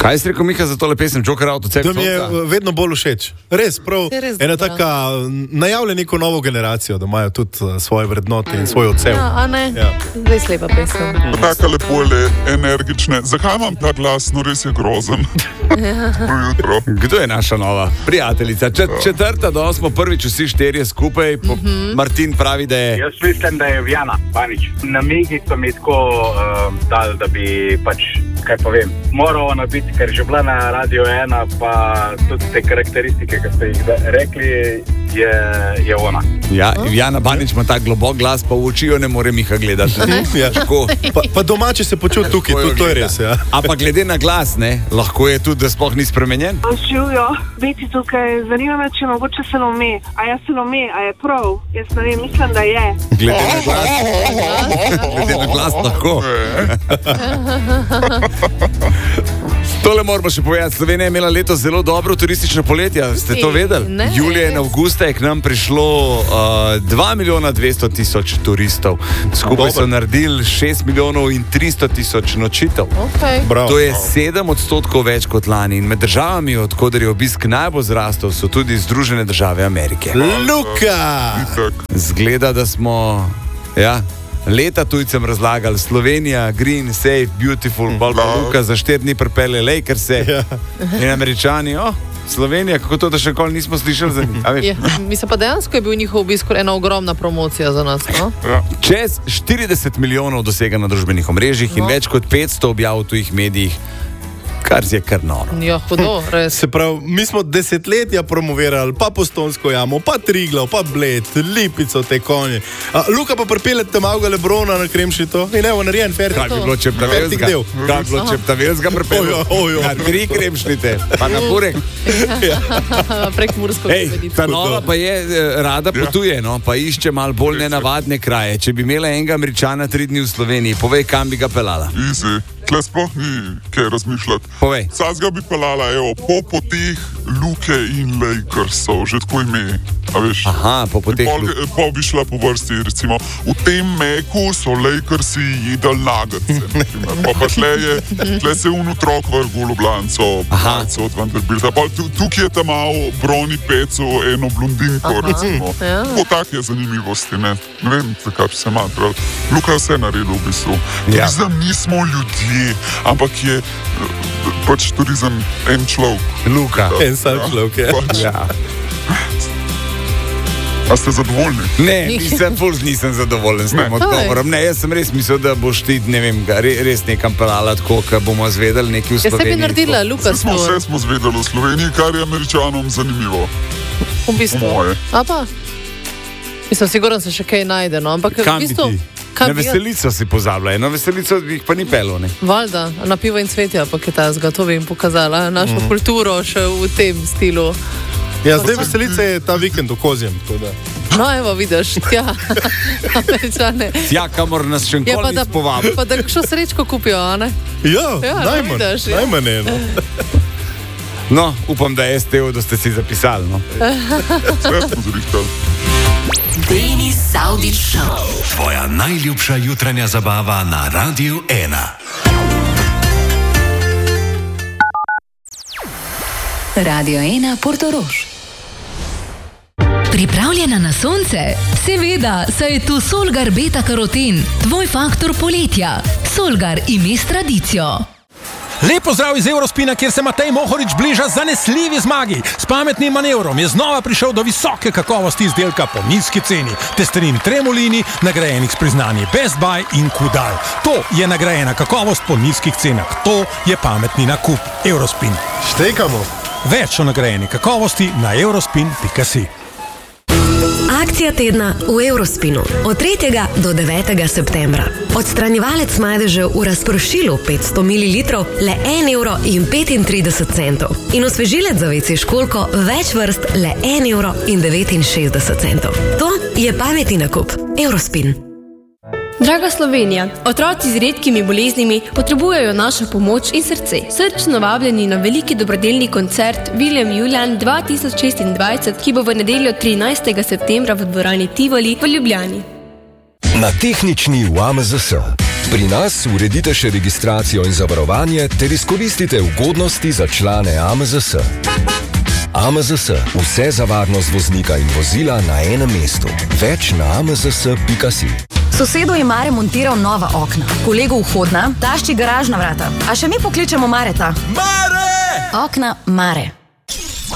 Kaj si rekel, Miha, za tole pesem Joker Out od Sex? To mi je vedno bolj všeč. Res, prav. Ena taka najavlja neko novo generacijo, da imajo tudi svoje vrednote in svoj odsev. Ja, a ne? Ja. Zdaj slepa pesem. Taka lepo je energične. Zakaj imam ta glas? No, res je grozen. Kdo je naša nova prijateljica? Četrta, da smo prvič vsi štirje skupaj. Martin pravi, da je... Jaz mislim, da je Vjana Banič. Namigi so mi tako dali, da bi pač, kaj povem, moral ona biti, ker že bila na Radio 1, pa tudi te karakteristike, ki ste jih rekli, je ona. Ja, Vjana Banič ima tak globok glas, pa v oči jo ne more Miha gledati. Ja. Pa domače se počuti tukaj, to je res. Ja. A pa glede na glas, ne, lahko je tudi, da sploh ni spremenjen. Živijo, biti tukaj, zanima me, če mogoče Salome. A je Salome, a je prav? Jaz ne vem, mislim, da je. Glede na glas lahko. Tole moramo še povedati. Slovenija je imela letos zelo dobro turistično poletje. Ste to vedeli? Ne. Julija in avgusta je k nam prišlo 2.200.000 turistov. Skupaj so naredili 6.300.000 nočitev. Okay. To je 7% več kot lani. In med državami, odkoder je obisk najbolj zrastel, so tudi Združene države Amerike. Luka! Zgleda, da smo... Ja, leta tujcem razlagali, Slovenija, green, safe, beautiful, Luka za 4 dni pripelje Lakerse in Američani, Slovenija, kako to, da še nikoli nismo slišali za njih? Mislim pa dejansko je bil njihov obisk ena ogromna promocija za nas, no? Čez 40 milijonov dosega na družbenih omrežjih in več kot 500 objav v tujih medijih. Kar je kar noro. Ja, hudo, res. Se pravi, mi smo desetletja promovirali, pa Postojnsko jamo, pa Triglav, pa Bled, Lipico, te konje. Luka pa pripelje te malega Lebrona na Kremšito in evo, narejen fertik. Kaj bi bilo Čeptavelska pripelje? Na 3 Kremšnite, pa na Burek. Prek Mursko. Ta nova pa je, rada potuje, no, pa išče malo bolj nenavadne kraje. Če bi imela enega Američana 3 dni v Sloveniji, povej, kam bi ga pelala. Easy. Tle sploh ni kaj razmišljati. Povej. Saz ga bi pelala, po poteh Luke in Lakersov, že tako ime. A veš? Aha, po poteh Luke. Po bi šla po vrsti, recimo, v tem meku so Lakersi jedali nagece. Pa tle se otrok vrgu v Ljubljanco, od Vanderbilta. Tukaj je tam malo Broni Peco, eno blondinko, recimo. Po tak je zanimivosti, ne vem, zakaj bi se matral. Luka je vse naredil v bistvu. Turizem nismo ljudje, ampak je pač turizem en človek. Luka. En sam človek, ja. A ste zadovoljni? Ne, nisem zadovoljen s tem odgovorom. Ne, jaz sem res mislil, da boš ti, ne vem, res nekam pelala tako, da bomo zvedeli nekaj v Sloveniji. Jaz bi naredila, Luka, Vse smo zvedeli v Sloveniji, kar je Američanom zanimivo. V bistvu. A pa? Mislim, sigurno se še kaj najde, no, ampak v bistvu... Na veselico si pozabila, na veselico jih pa ni pelo, ne? Valjda, na pivo in cvetja, pa kitajska, to bi jim pokazala, našo kulturo še v tem stilu. Ja, zdaj veselice je ta vikend v Kozjem. No, evo, vidiš, tja, Američane. Tja, kamor nas še nikoli nis povabil. Pa da šo srečko kupijo, a ne? Ja, najmanj eno. No, upam, da je STO, da ste si zapisali, no. Sve smo zrihtali. Denis Saudić Show. Tvoja najljubša jutranja zabava na Radiu 1. Radio 1 Portorož. Pripravljena na sonce? Seveda, saj je tu Solgar Beta Karoten, tvoj faktor poletja. Solgar ime s tradicijo. Lep pozdrav iz Eurospina, kjer se Matej Mohorič bliža zanesljivi zmagi. S pametnim manevrom je znova prišel do visoke kakovosti izdelka po nizki ceni. Testerin Tremolini, nagrajenih s priznanji Best Buy in Kudal. To je nagrajena kakovost po nizkih cenah. To je pametni nakup. Eurospin. Štekamo. Več o nagrajeni kakovosti na eurospin.si. Akcija tedna v Eurospinu od 3. do 9. septembra. Odstranjevalec madežev v razpršilu 500 ml le 1,35 €. In osvežilec za WC školjko več vrst le 1,69 €. To je pametni nakup. Eurospin. Draga Slovenija, otroci z redkimi boleznimi potrebujejo našo pomoč in srce. Srčno vabljeni na veliki dobrodelni koncert William Julian 2026, ki bo v nedeljo 13. septembra v dvorani Tivoli v Ljubljani. Na tehnični v AMZS. Pri nas uredite še registracijo in zavarovanje ter izkoristite ugodnosti za člane AMZS. AMZS. Vse za varnost voznika in vozila na enem mestu. Več na amzs.si. Sosedo je Mare montiral nova okna, kolegu vhodna, tašči garažna vrata. A še mi pokličemo Mareta. Mare! Okna Mare.